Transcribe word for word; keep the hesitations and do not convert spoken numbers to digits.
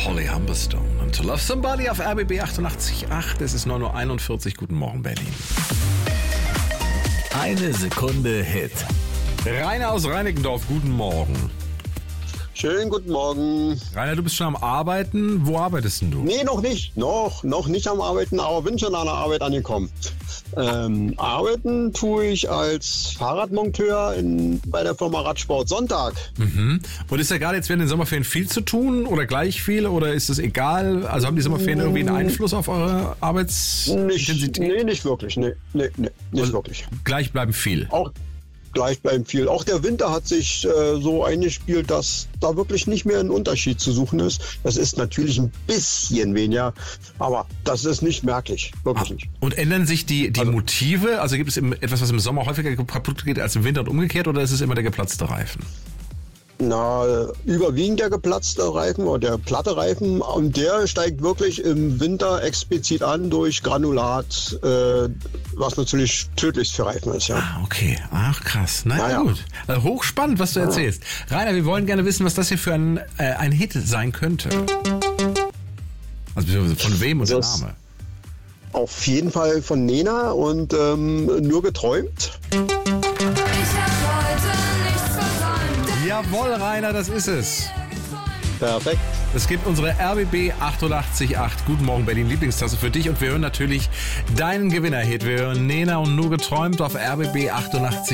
Holly Humberstone und To Love Somebody auf R B B achtundachtzig Komma acht. Es ist neun Uhr einundvierzig. Guten Morgen, Berlin. Eine Sekunde Hit. Rainer aus Reinickendorf, guten Morgen. Schönen guten Morgen. Rainer, du bist schon am Arbeiten. Wo arbeitest denn du? Nee, noch nicht. Noch, noch nicht am Arbeiten, aber bin schon an der Arbeit angekommen. Ähm, arbeiten tue ich als Fahrradmonteur in, bei der Firma Radsport Sonntag. Mhm. Und ist ja gerade jetzt während den Sommerferien viel zu tun oder gleich viel oder ist es egal? Also haben die Sommerferien irgendwie einen Einfluss auf eure Arbeitsintensität? Nicht, nee, nicht wirklich. Nee, nee, nee nicht also wirklich. Gleich bleiben viel. Auch gleich bleiben viel. Auch der Winter hat sich äh, so eingespielt, dass da wirklich nicht mehr ein Unterschied zu suchen ist. Das ist natürlich ein bisschen weniger, aber das ist nicht merklich. Wirklich nicht. Und ändern sich die, die Also- Motive? Also gibt es im, etwas, was im Sommer häufiger kaputt geht als im Winter und umgekehrt oder ist es immer der geplatzte Reifen? Na, überwiegend der geplatzte Reifen oder der platte Reifen, und der steigt wirklich im Winter explizit an durch Granulat, äh, was natürlich tödlich für Reifen ist, ja. Ah, okay. Ach, krass. Na ja, Ja, ja. gut. Also hochspannend, was du erzählst. Rainer, wir wollen gerne wissen, was das hier für ein, äh, ein Hit sein könnte. Also beziehungsweise von wem und der Das- Name? Auf jeden Fall von Nena und ähm, Nur geträumt. Ich hab heute nichts versäumt. Jawohl, Rainer, das ist es. Perfekt. Es gibt unsere R B B achtundachtzig Komma acht Guten Morgen Berlin Lieblingstasse für dich und wir hören natürlich deinen Gewinner-Hit. Wir hören Nena und Nur geträumt auf R B B achtundachtzig.